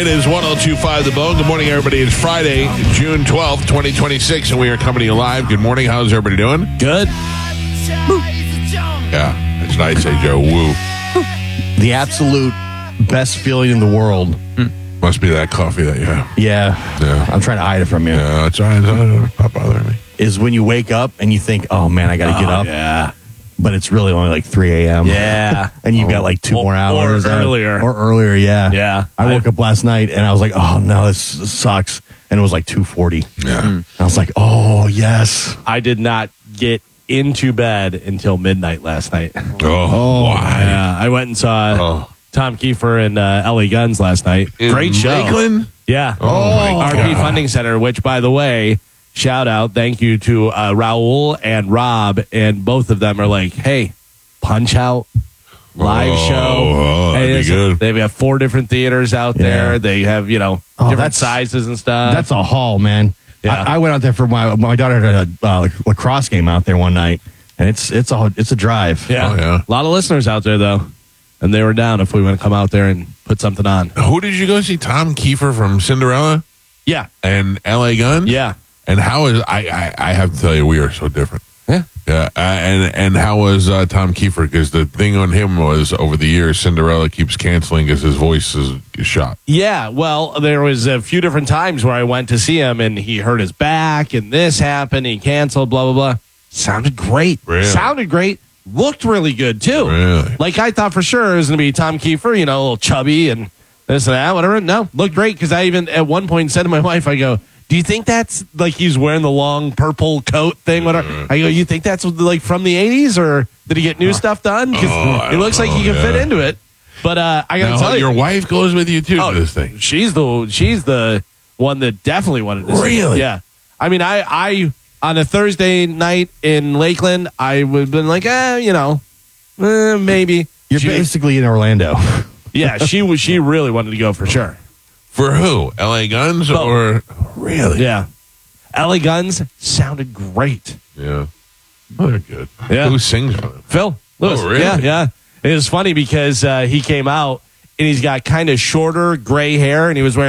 It is 102.5 The Bone. Good morning, everybody. It's Friday, June 12th, 2026, and we are coming to you live. Good morning. How's everybody doing? Good. Yeah, it's nice, hey, Joe. Woo. The absolute best feeling in the world. Must be that coffee that you have. Yeah. I'm trying to hide it from you. Yeah, it's all right. It's not bothering me. Is when you wake up and you think, oh, man, I got to get up. Yeah. But it's really only like 3 a.m. Yeah. And you've got like two more hours. Or earlier. Or earlier, yeah. Yeah. I woke up last night and I was like, oh, no, this sucks. And it was like 2:40. Yeah. I was like, oh, yes. I did not get into bed until midnight last night. Oh, why? Yeah, I went and saw Tom Kiefer and LA Guns last night. In Great show. Lakeland? Yeah. Oh, my RP God. Funding Center, which, by the way, shout out, thank you to Raul and Rob, and both of them are like, hey, Punch Out live show. that'd be good. They've got 4 different theaters out there. Yeah. They have, different that's- sizes and stuff. That's a haul, man. Yeah. I went out there for my daughter had a lacrosse game out there one night, and it's a drive. Yeah. Oh, yeah. A lot of listeners out there, though. And they were down if we want to come out there and put something on. Who did you go see? Tom Kiefer from Cinderella Yeah. and LA Guns? Yeah. And how is I have to tell you, we are so different. Yeah. Yeah, and how was Tom Kiefer? Because the thing on him was over the years, Cinderella keeps canceling because his voice is shot. Yeah. Well, there was a few different times where I went to see him and he hurt his back and this happened. He canceled, blah, blah, blah. Sounded great. Really? Sounded great. Looked really good, too. Really? Like I thought for sure it was going to be Tom Kiefer, a little chubby and this and that, whatever. No, looked great because I even at one point said to my wife, I go, do you think that's like he's wearing the long purple coat thing? Whatever. I go, you think that's like from the 80s or did he get new stuff done? Because it looks like he can fit into it. But I got to tell you. Your wife goes with you too to this thing. She's the one that definitely wanted to see it. Really? Yeah. I mean, I on a Thursday night in Lakeland, I would have been like, maybe. You're basically in Orlando. Yeah, she really wanted to go for sure. For who? LA Guns or really? Yeah. LA Guns sounded great. Yeah. Oh, they're good. Yeah. Who sings for them? Phil Lewis. Oh, really? Yeah. It was funny because he came out and he's got kind of shorter gray hair and he was wearing